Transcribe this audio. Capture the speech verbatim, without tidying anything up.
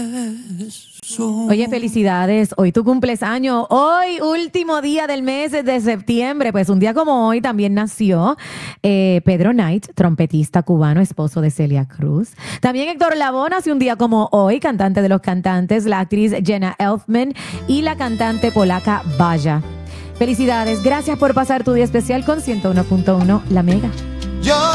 Oye, felicidades. Hoy tu cumples año. Hoy, último día del mes de septiembre. Pues un día como hoy también nació eh, Pedro Knight, trompetista cubano, esposo de Celia Cruz. También Héctor Lavoe nació un día como hoy, cantante de los cantantes, la actriz Jenna Elfman y la cantante polaca Baja. Felicidades. Gracias por pasar tu día especial con ciento uno punto uno La Mega. Yo